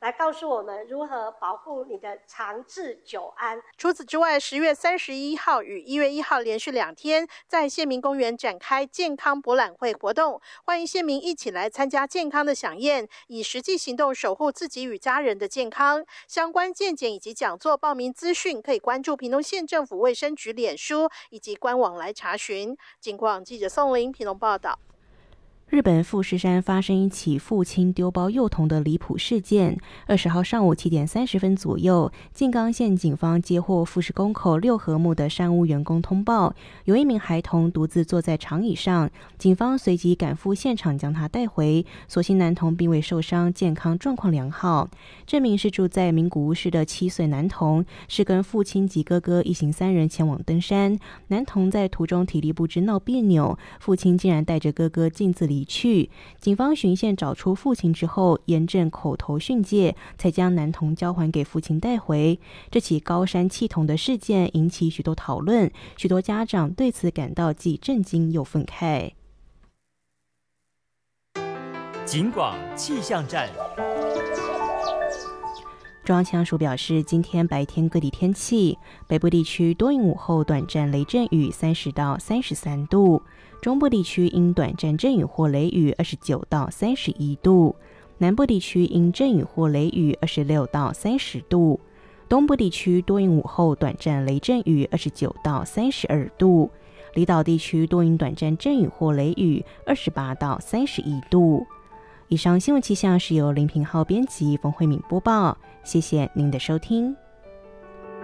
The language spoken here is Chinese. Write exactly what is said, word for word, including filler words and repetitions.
来告诉我们如何保护你的长治久安。 除此之外，十月三十一号与一月一号连续两天，在县民公园展开健康博览会活动，欢迎县民一起来参加健康的飨宴，以实际行动守护自己与家人的健康。相关健检以及讲座报名资讯，可以关注屏东县政府卫生局脸书以及官网来查询。警广记者宋玲屏东报道。 日本富士山发生一起父亲丢包幼童的离谱事件。二十号上午七点三十分左右，静冈县警方接获富士宫口六合目的山屋员工通报，有一名孩童独自坐在长椅上，警方随即赶赴现场将他带回，所幸男童并未受伤，健康状况良好。这名是住在名古屋市的七岁男童，是跟父亲及哥哥一行三人前往登山。男童在途中体力不支闹别扭，父亲竟然带着哥哥径自离去。警方循线找出父亲之后，严正口头训诫，才将男童交还给父亲带回。这起高山弃童的事件引起许多讨论，许多家长对此感到既震惊又愤慨。 警广气象站。 中央气象署表示，今天白天各地天气，北部地区多云午后短暂雷阵雨，三十到三十三度；中部地区因短暂阵雨或雷雨，二十九到三十一度；南部地区因阵雨或雷雨，二十六到三十度；东部地区多云午后短暂雷阵雨，二十九到三十二度；离岛地区多云短暂阵雨或雷雨，二十八到三十一度。以上新闻气象是由林平浩编辑，冯慧敏播报，谢谢您的收听。